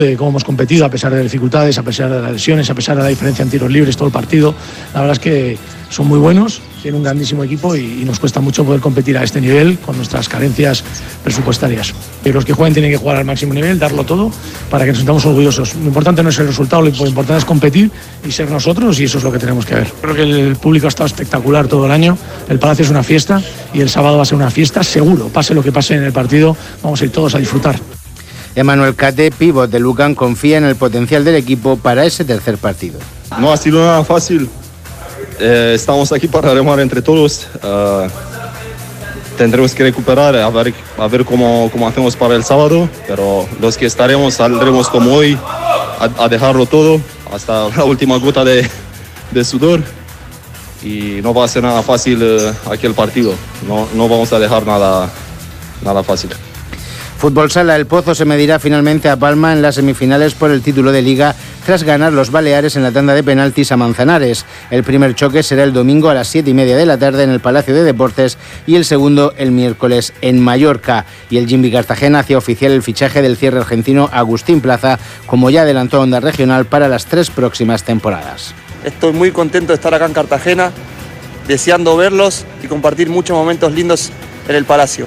de cómo hemos competido a pesar de dificultades, a pesar de las lesiones, a pesar de la diferencia en tiros libres todo el partido. La verdad es que son muy buenos, tienen un grandísimo equipo y nos cuesta mucho poder competir a este nivel con nuestras carencias presupuestarias. Los que jueguen tienen que jugar al máximo nivel, darlo todo para que nos sintamos orgullosos. Lo importante no es el resultado, lo importante es competir y ser nosotros, y eso es lo que tenemos que ver. Creo que el público ha estado espectacular todo el año, el Palacio es una fiesta y el sábado va a ser una fiesta seguro, pase lo que pase en el partido, vamos a ir todos a disfrutar. Emmanuel Cate, pívot de Lucan, confía en el potencial del equipo para ese tercer partido. No ha sido nada fácil. Estamos aquí para remar entre todos. Tendremos que recuperar, a ver cómo hacemos para el sábado, pero los que estaremos saldremos como hoy a dejarlo todo hasta la última gota de sudor, y no va a ser nada fácil aquel partido. No vamos a dejar nada fácil. Fútbol Sala, el Pozo se medirá finalmente a Palma en las semifinales por el título de Liga tras ganar los Baleares en la tanda de penaltis a Manzanares. El primer choque será el domingo a las 7:30 de la tarde en el Palacio de Deportes y el segundo el miércoles en Mallorca. Y el Jimby Cartagena hacía oficial el fichaje del cierre argentino Agustín Plaza, como ya adelantó Onda Regional, para las 3 próximas temporadas. Estoy muy contento de estar acá en Cartagena, deseando verlos y compartir muchos momentos lindos en el Palacio.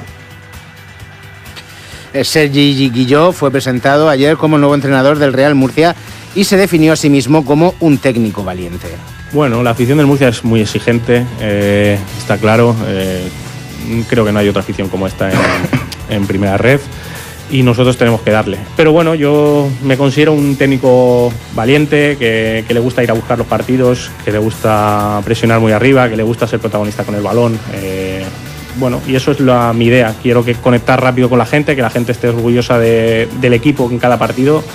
Sergi Guilló fue presentado ayer como nuevo entrenador del Real Murcia y se definió a sí mismo como un técnico valiente. Bueno, la afición del Murcia es muy exigente, está claro. Creo que no hay otra afición como esta en Primera Ref y nosotros tenemos que darle. Pero bueno, yo me considero un técnico valiente, que le gusta ir a buscar los partidos, que le gusta presionar muy arriba, que le gusta ser protagonista con el balón. Bueno, y eso es mi idea. Quiero conectar rápido con la gente, que la gente esté orgullosa del equipo en cada partido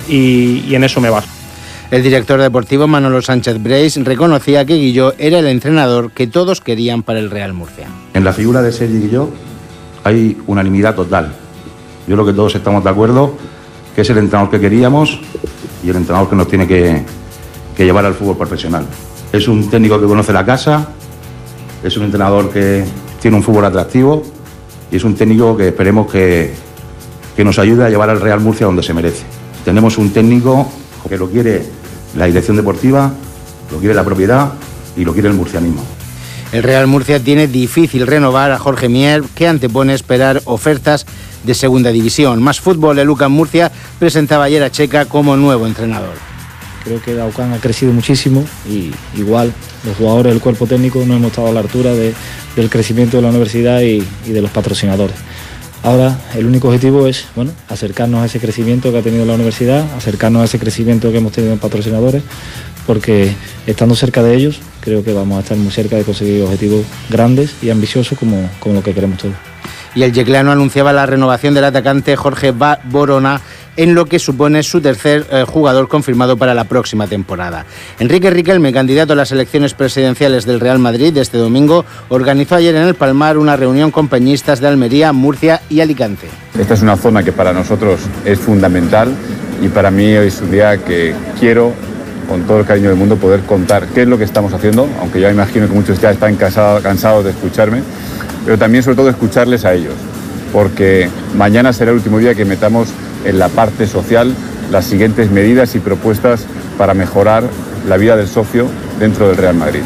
y en eso me baso. El director deportivo Manolo Sánchez Breis reconocía que Guilló era el entrenador que todos querían para el Real Murcia. En la figura de Sergi Guilló hay unanimidad total. Yo creo que todos estamos de acuerdo que es el entrenador que queríamos y el entrenador que nos tiene que llevar al fútbol profesional. Es un técnico que conoce la casa, es un entrenador que tiene un fútbol atractivo y es un técnico que esperemos que nos ayude a llevar al Real Murcia donde se merece. Tenemos un técnico que lo quiere la dirección deportiva, lo quiere la propiedad y lo quiere el murcianismo. El Real Murcia tiene difícil renovar a Jorge Mier, que antepone esperar ofertas de segunda división. Más fútbol, el Lucan Murcia presentaba ayer a Checa como nuevo entrenador. Creo que Daucán ha crecido muchísimo y igual los jugadores del cuerpo técnico no hemos estado a la altura del crecimiento de la universidad y de los patrocinadores. Ahora el único objetivo es acercarnos a ese crecimiento que ha tenido la universidad, acercarnos a ese crecimiento que hemos tenido en patrocinadores, porque estando cerca de ellos creo que vamos a estar muy cerca de conseguir objetivos grandes y ambiciosos como lo que queremos todos. Y el yecleano anunciaba la renovación del atacante Jorge Borona, en lo que supone su tercer jugador confirmado para la próxima temporada. Enrique Riquelme, candidato a las elecciones presidenciales del Real Madrid este domingo, organizó ayer en el Palmar una reunión con peñistas de Almería, Murcia y Alicante. Esta es una zona que para nosotros es fundamental y para mí hoy es un día que quiero, con todo el cariño del mundo, poder contar qué es lo que estamos haciendo, aunque yo imagino que muchos ya están cansados de escucharme, pero también sobre todo escucharles a ellos, porque mañana será el último día que metamos en la parte social las siguientes medidas y propuestas para mejorar la vida del socio dentro del Real Madrid.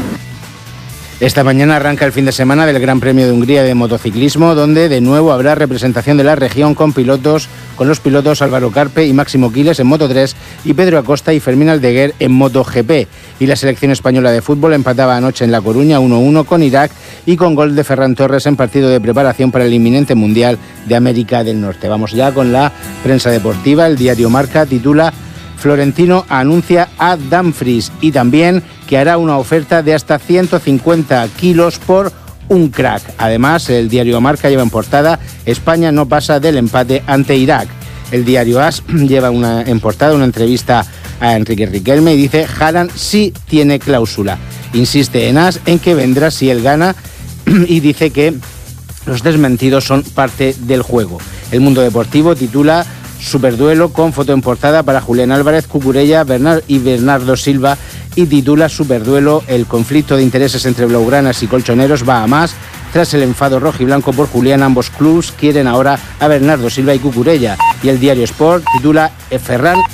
Esta mañana arranca el fin de semana del Gran Premio de Hungría de motociclismo, donde de nuevo habrá representación de la región con los pilotos Álvaro Carpe y Máximo Quiles en Moto3 y Pedro Acosta y Fermín Aldeguer en MotoGP. Y la selección española de fútbol empataba anoche en La Coruña 1-1 con Irak y con gol de Ferran Torres en partido de preparación para el inminente Mundial de América del Norte. Vamos ya con la prensa deportiva. El diario Marca titula: Florentino anuncia a Dumfries y también que hará una oferta de hasta 150 kilos por un crack. Además, el diario Marca lleva en portada: España no pasa del empate ante Irak. El diario AS lleva en portada una entrevista a Enrique Riquelme y dice: Haaland sí tiene cláusula. Insiste en AS en que vendrá si él gana y dice que los desmentidos son parte del juego. El Mundo Deportivo titula: Superduelo con foto en portada para Julián Álvarez, Cucurella y Bernardo Silva, y titula: Superduelo, el conflicto de intereses entre blaugranas y colchoneros va a más. Tras el enfado rojiblanco por Julián, ambos clubes quieren ahora a Bernardo Silva y Cucurella. Y el diario Sport titula: Ferran